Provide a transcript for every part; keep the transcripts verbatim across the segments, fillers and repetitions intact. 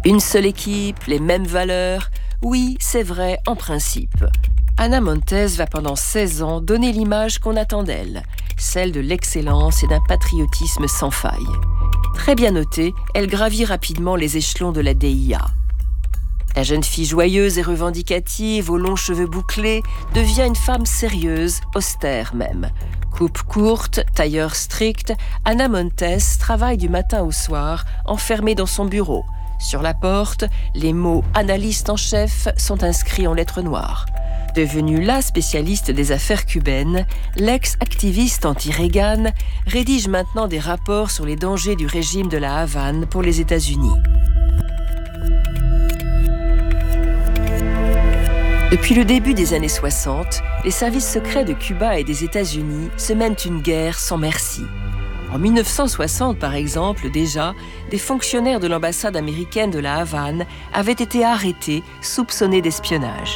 Une seule équipe, les mêmes valeurs. Oui, c'est vrai, en principe. Ana Montes va pendant seize ans donner l'image qu'on attend d'elle, celle de l'excellence et d'un patriotisme sans faille. Très bien notée, elle gravit rapidement les échelons de la D I A. La jeune fille joyeuse et revendicative, aux longs cheveux bouclés, devient une femme sérieuse, austère même. Coupe courte, tailleur strict, Ana Montes travaille du matin au soir, enfermée dans son bureau. Sur la porte, les mots « analyste en chef » sont inscrits en lettres noires. Devenue la spécialiste des affaires cubaines, l'ex-activiste anti-Reagan rédige maintenant des rapports sur les dangers du régime de la Havane pour les États-Unis. Depuis le début des années soixante, les services secrets de Cuba et des États-Unis se mènent une guerre sans merci. En mille neuf cent soixante, par exemple, déjà, des fonctionnaires de l'ambassade américaine de la Havane avaient été arrêtés, soupçonnés d'espionnage.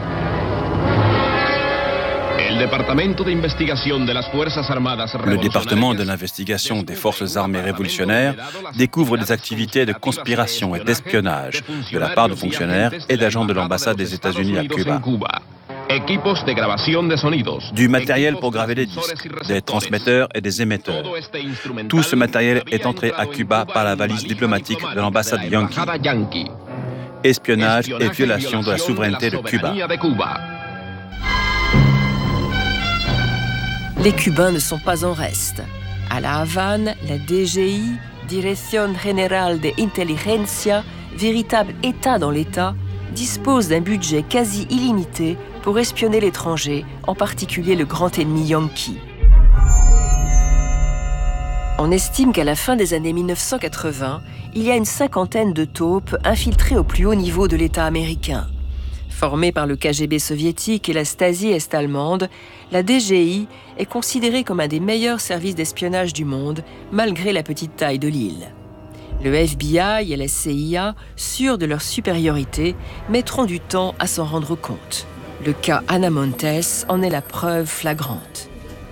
Le département de l'investigation des forces armées révolutionnaires découvre des activités de conspiration et d'espionnage de la part de fonctionnaires et d'agents de l'ambassade des États-Unis à Cuba. Du matériel pour graver des disques, des transmetteurs et des émetteurs. Tout ce matériel est entré à Cuba par la valise diplomatique de l'ambassade Yankee. Espionnage et violation de la souveraineté de Cuba. Les Cubains ne sont pas en reste. À La Havane, la D G I, Dirección General de Inteligencia, véritable État dans l'État, dispose d'un budget quasi illimité pour espionner l'étranger, en particulier le grand ennemi Yankee. On estime qu'à la fin des années mille neuf cent quatre-vingts, il y a une cinquantaine de taupes infiltrées au plus haut niveau de l'État américain. Formée par le K G B soviétique et la Stasi est-allemande, la D G I est considérée comme un des meilleurs services d'espionnage du monde, malgré la petite taille de l'île. Le F B I et la C I A, sûrs de leur supériorité, mettront du temps à s'en rendre compte. Le cas Ana Montes en est la preuve flagrante.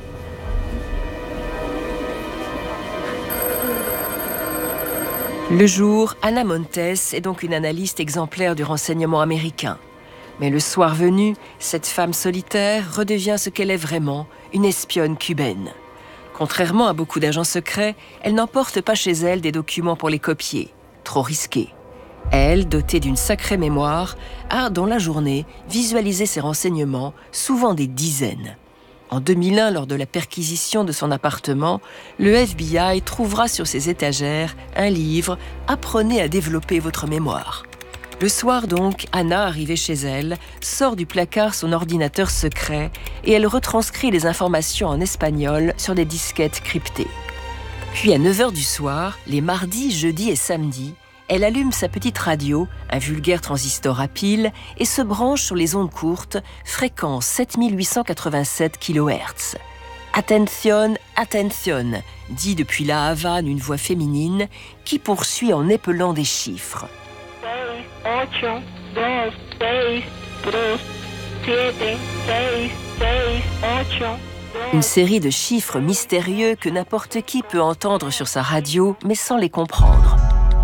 Le jour, Ana Montes est donc une analyste exemplaire du renseignement américain. Mais le soir venu, cette femme solitaire redevient ce qu'elle est vraiment, une espionne cubaine. Contrairement à beaucoup d'agents secrets, elle n'emporte pas chez elle des documents pour les copier. Trop risqué. Elle, dotée d'une sacrée mémoire, a, dans la journée, visualisé ses renseignements, souvent des dizaines. En deux mille un, lors de la perquisition de son appartement, le F B I trouvera sur ses étagères un livre « Apprenez à développer votre mémoire ». Le soir donc, Ana, arrivée chez elle, sort du placard son ordinateur secret et elle retranscrit les informations en espagnol sur des disquettes cryptées. Puis à neuf heures du soir, les mardis, jeudis et samedis, elle allume sa petite radio, un vulgaire transistor à pile, et se branche sur les ondes courtes, fréquence sept mille huit cent quatre-vingt-sept kilohertz. « Attention, attention », dit depuis la Havane une voix féminine qui poursuit en épelant des chiffres. Une série de chiffres mystérieux que n'importe qui peut entendre sur sa radio, mais sans les comprendre.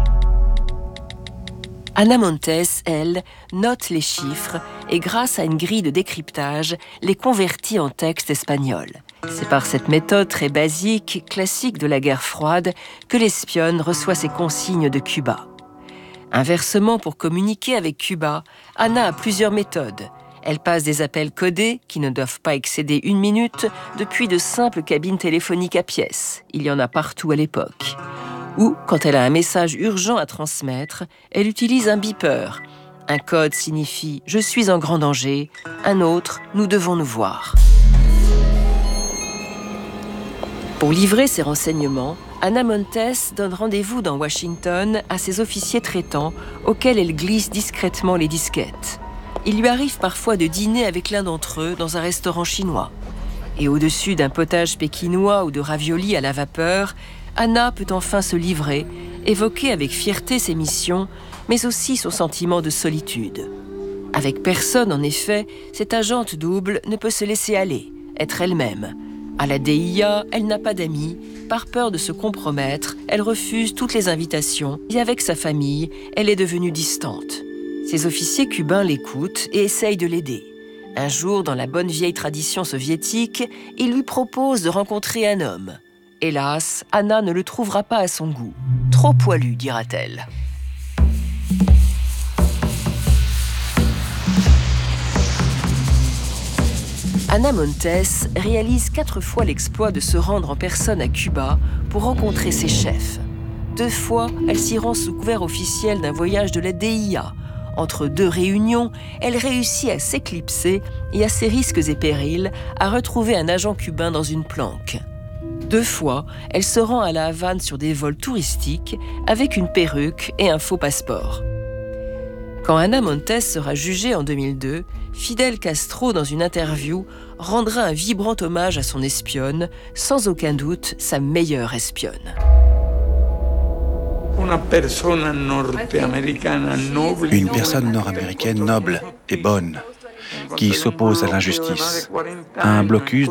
Ana Montes, elle, note les chiffres et grâce à une grille de décryptage, les convertit en texte espagnol. C'est par cette méthode très basique, classique de la guerre froide, que l'espionne reçoit ses consignes de Cuba. Inversement, pour communiquer avec Cuba, Ana a plusieurs méthodes. Elle passe des appels codés, qui ne doivent pas excéder une minute, depuis de simples cabines téléphoniques à pièces. Il y en a partout à l'époque. Ou, quand elle a un message urgent à transmettre, elle utilise un beeper. Un code signifie « Je suis en grand danger », un autre « Nous devons nous voir ». Pour livrer ses renseignements, Ana Montes donne rendez-vous dans Washington à ses officiers traitants auxquels elle glisse discrètement les disquettes. Il lui arrive parfois de dîner avec l'un d'entre eux dans un restaurant chinois. Et au-dessus d'un potage pékinois ou de raviolis à la vapeur, Ana peut enfin se livrer, évoquer avec fierté ses missions, mais aussi son sentiment de solitude. Avec personne, en effet, cette agente double ne peut se laisser aller, être elle-même. À la D I A, elle n'a pas d'amis. Par peur de se compromettre, elle refuse toutes les invitations et avec sa famille, elle est devenue distante. Ses officiers cubains l'écoutent et essayent de l'aider. Un jour, dans la bonne vieille tradition soviétique, ils lui proposent de rencontrer un homme. Hélas, Anna ne le trouvera pas à son goût. Trop poilu, dira-t-elle. Ana Montes réalise quatre fois l'exploit de se rendre en personne à Cuba pour rencontrer ses chefs. Deux fois, elle s'y rend sous couvert officiel d'un voyage de la D I A. Entre deux réunions, elle réussit à s'éclipser et à ses risques et périls à retrouver un agent cubain dans une planque. Deux fois, elle se rend à La Havane sur des vols touristiques avec une perruque et un faux passeport. Quand Ana Montes sera jugée en deux mille deux, Fidel Castro, dans une interview, rendra un vibrant hommage à son espionne, sans aucun doute sa meilleure espionne. Une personne nord-américaine noble et bonne, qui s'oppose à l'injustice, à un blocus